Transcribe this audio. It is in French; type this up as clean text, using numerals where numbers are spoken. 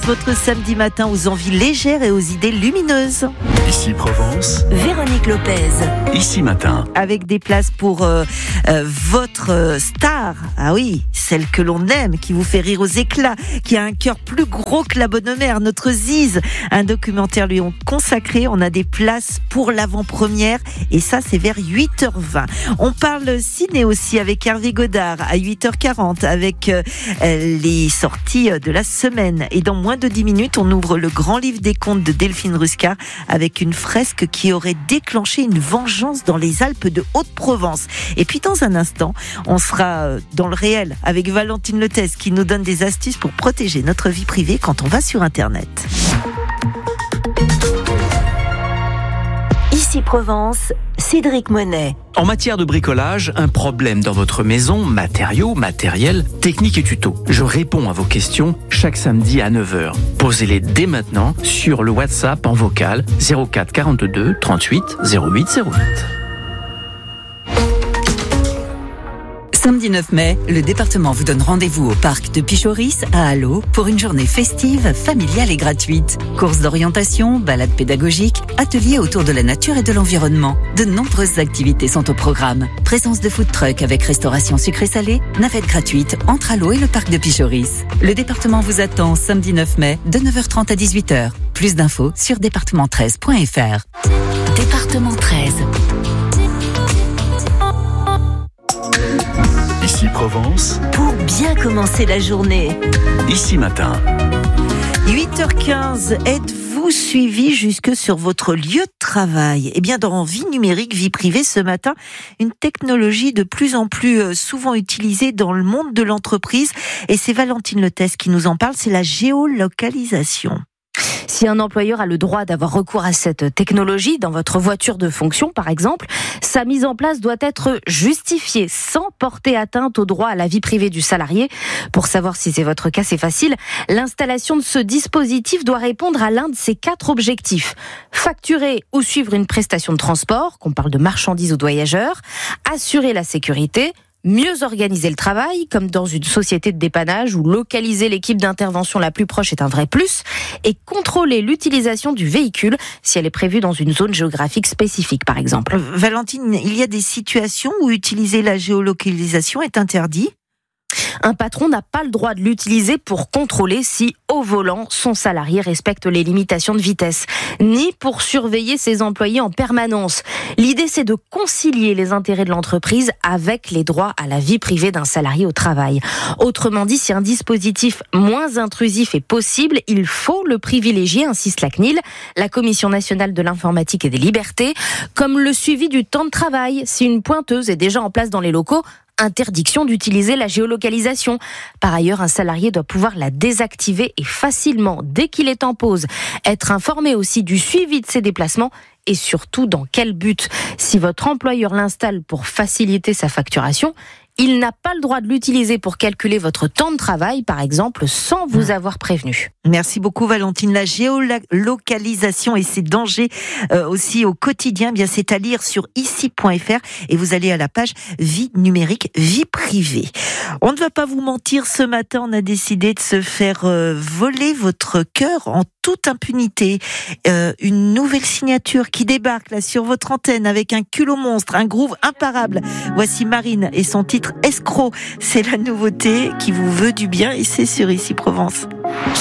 Votre samedi matin aux envies légères et aux idées lumineuses. Ici Provence, Véronique Lopez. Ici Matin. Avec des places pour votre star. Ah oui, celle que l'on aime, qui vous fait rire aux éclats, qui a un cœur plus gros que la bonne mère, notre Ziz. Un documentaire lui ont consacré. On a des places pour l'avant-première et ça c'est vers 8h20. On parle ciné aussi avec Hervé Godard à 8h40 avec les sorties de la semaine. Et dans moins de 10 minutes, on ouvre le grand livre des contes de Delphine Ruscar avec une fresque qui aurait déclenché une vengeance dans les Alpes de Haute-Provence. Et puis dans un instant, on sera dans le réel avec Valentine Letès qui nous donne des astuces pour protéger notre vie privée quand on va sur Internet. Ici Provence, Cédric Monet. En matière de bricolage, un problème dans votre maison, matériaux, matériel, technique et tuto. Je réponds à vos questions chaque samedi à 9h. Posez-les dès maintenant sur le WhatsApp en vocal 04 42 38 08 08. Samedi 9 mai, le département vous donne rendez-vous au parc de Pichoris à Allo pour une journée festive, familiale et gratuite. Courses d'orientation, balades pédagogiques, ateliers autour de la nature et de l'environnement. De nombreuses activités sont au programme. Présence de food truck avec restauration sucrée-salée, navette gratuite entre Allo et le parc de Pichoris. Le département vous attend samedi 9 mai de 9h30 à 18h. Plus d'infos sur département13.fr. Département 13. Ici Provence, Pour bien commencer la journée. Ici Matin. 8h15, êtes-vous suivi jusque sur votre lieu de travail ? Eh bien, dans Vie numérique, vie privée, ce matin, une technologie de plus en plus souvent utilisée dans le monde de l'entreprise. Et c'est Valentine Letès qui nous en parle, c'est la géolocalisation. Si un employeur a le droit d'avoir recours à cette technologie dans votre voiture de fonction, par exemple, sa mise en place doit être justifiée sans porter atteinte au droit à la vie privée du salarié. Pour savoir si c'est votre cas, c'est facile. L'installation de ce dispositif doit répondre à l'un de ces 4 objectifs. Facturer ou suivre une prestation de transport, qu'on parle de marchandises ou de voyageurs, assurer la sécurité, mieux organiser le travail, comme dans une société de dépannage où localiser l'équipe d'intervention la plus proche est un vrai plus, et contrôler l'utilisation du véhicule si elle est prévue dans une zone géographique spécifique, par exemple. Valentine, il y a des situations où utiliser la géolocalisation est interdit ? Un patron n'a pas le droit de l'utiliser pour contrôler si, au volant, son salarié respecte les limitations de vitesse, ni pour surveiller ses employés en permanence. L'idée, c'est de concilier les intérêts de l'entreprise avec les droits à la vie privée d'un salarié au travail. Autrement dit, si un dispositif moins intrusif est possible, il faut le privilégier, insiste la CNIL, la Commission nationale de l'informatique et des libertés, comme le suivi du temps de travail. Si une pointeuse est déjà en place dans les locaux, interdiction d'utiliser la géolocalisation. Par ailleurs, un salarié doit pouvoir la désactiver et facilement, dès qu'il est en pause, être informé aussi du suivi de ses déplacements et surtout dans quel but. Si votre employeur l'installe pour faciliter sa facturation, il n'a pas le droit de l'utiliser pour calculer votre temps de travail, par exemple, sans vous avoir prévenu. Merci beaucoup Valentine. La géolocalisation et ses dangers aussi au quotidien, eh bien c'est à lire sur ici.fr et vous allez à la page Vie numérique, vie privée. On ne va pas vous mentir, ce matin on a décidé de se faire voler votre cœur en toute impunité. Une nouvelle signature qui débarque là sur votre antenne avec un culot monstre, un groove imparable. Voici Marine et son titre Escroc. C'est la nouveauté qui vous veut du bien et c'est sur Ici Provence.